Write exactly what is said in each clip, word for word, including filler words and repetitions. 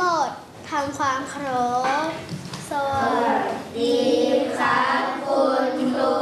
หมดทำความเคารพสวัสดีครับคุณครู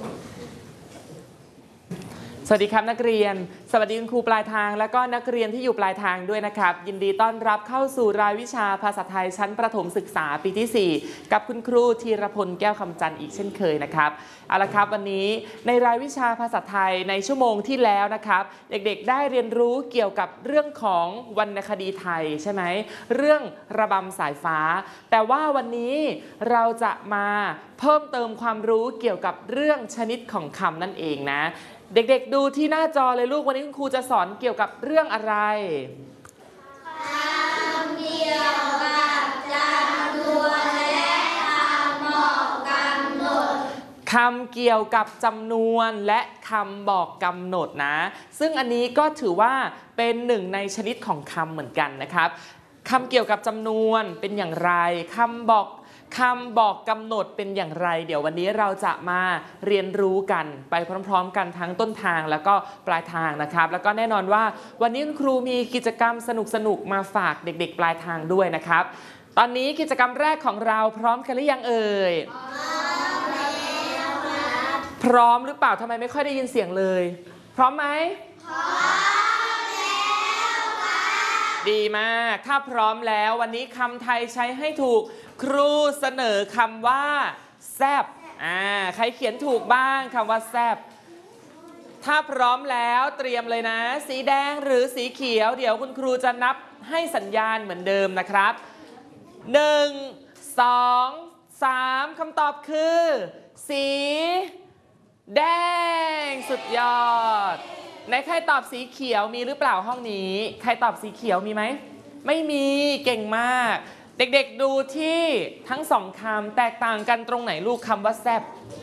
สวัสดีครับนักเรียนสวัสดีคุณครูปลายทางและก็นักเรียนที่อยู่ปลายทางด้วยนะครับยินดีต้อนรับเข้าสู่รายวิชาภาษาไทยชั้นประถมศึกษาปีที่สี่กับคุณครูธีรพลแก้วคำจันทร์อีกเช่นเคยนะครับเอาละครับวันนี้ในรายวิชาภาษาไทยในชั่วโมงที่แล้วนะครับเด็กๆได้เรียนรู้เกี่ยวกับเรื่องของวรรณคดีไทยใช่ไหมเรื่องระบำสายฟ้าแต่ว่าวันนี้เราจะมาเพิ่มเติมความรู้เกี่ยวกับเรื่องชนิดของคำนั่นเองนะเด็กๆดูที่หน้าจอเลยลูกวันนี้คุณครูจะสอนเกี่ยวกับเรื่องอะไรคำเกี่ยวกับจำนวนและคำบอกกำหนดคำเกี่ยวกับจำนวนและคำบอกกำหนดนะซึ่งอันนี้ก็ถือว่าเป็นหนึ่งในชนิดของคำเหมือนกันนะครับคำเกี่ยวกับจำนวนเป็นอย่างไรคำบอกคำบอกกำหนดเป็นอย่างไรเดี๋ยววันนี้เราจะมาเรียนรู้กันไปพร้อมๆกันทั้งต้นทางแล้วก็ปลายทางนะครับแล้วก็แน่นอนว่าวันนี้คุณครูมีกิจกรรมสนุกๆมาฝากเด็กๆปลายทางด้วยนะครับตอนนี้กิจกรรมแรกของเราพร้อมกันหรือยังเอ่ยพร้อมแล้วครับพร้อมหรือเปล่าทำไมไม่ค่อยได้ยินเสียงเลยพร้อมไหมพร้อมแล้วครับดีมากถ้าพร้อมแล้ววันนี้คำไทยใช้ให้ถูกครูเสนอคำว่าแซบอ่าใครเขียนถูกบ้างคำว่าแซบถ้าพร้อมแล้วเตรียมเลยนะสีแดงหรือสีเขียวเดี๋ยวคุณครูจะนับให้สัญญาณเหมือนเดิมนะครับหนึ่ง สอง สามคำตอบคือสีแดงสุดยอดไหนใครตอบสีเขียวมีหรือเปล่าห้องนี้ใครตอบสีเขียวมีไหมไม่มีเก่งมากเด็กๆดูที่ทั้งสองคำแตกต่างกันตรงไหนลูกคำว่าแซบ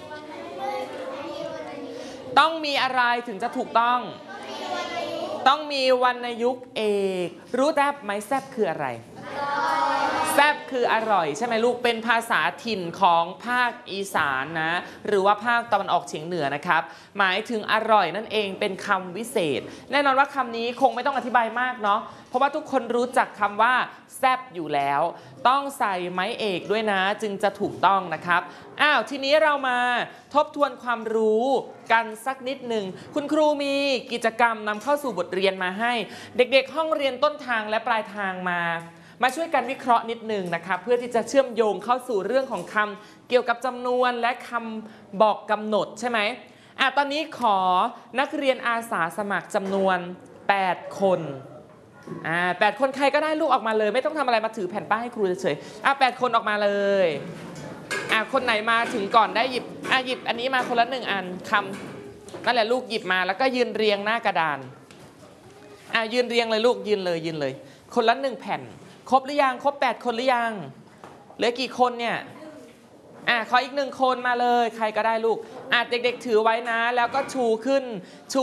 ต้องมีอะไรถึงจะถูกต้องต้องมีวรรณยุกต์เอกรู้แซบไหมแซบคืออะไรแซบคืออร่อยใช่ไหมลูกเป็นภาษาถิ่นของภาคอีสานนะหรือว่าภาคตะวันออกเฉียงเหนือนะครับหมายถึงอร่อยนั่นเองเป็นคำวิเศษแน่นอนว่าคำนี้คงไม่ต้องอธิบายมากเนาะเพราะว่าทุกคนรู้จักคำว่าแซบอยู่แล้วต้องใส่ไม้เอกด้วยนะจึงจะถูกต้องนะครับอ้าวทีนี้เรามาทบทวนความรู้กันสักนิดหนึ่งคุณครูมีกิจกรรมนำเข้าสู่บทเรียนมาให้เด็กๆห้องเรียนต้นทางและปลายทางมามาช่วยกันวิเคราะห์นิดนึงนะคะเพื่อที่จะเชื่อมโยงเข้าสู่เรื่องของคำเกี่ยวกับจำนวนและคำบอกกำหนดใช่ไหมอ่ะตอนนี้ขอนักเรียนอาสาสมัครจำนวนแปดคนอ่าแปดคนใครก็ได้ลูกออกมาเลยไม่ต้องทำอะไรมาถือแผ่นป้ายให้ครูเฉยๆอ่ะแปดคนออกมาเลยอ่ะคนไหนมาถึงก่อนได้หยิบอ่ะหยิบอันนี้มาคนละหนึ่งอันคำนั่นแหละลูกหยิบมาแล้วก็ยืนเรียงหน้ากระดานอ่ะยืนเรียงเลยลูกยืนเลยยืนเลยคนละหนึ่งแผ่นครบหรือยังครบแปดคนหรือยังเหลือกี่คนเนี่ยอ่ะขออีกหนึ่งคนมาเลยใครก็ได้ลูกอ่ะเด็กๆถือไว้นะแล้วก็ชูขึ้นชู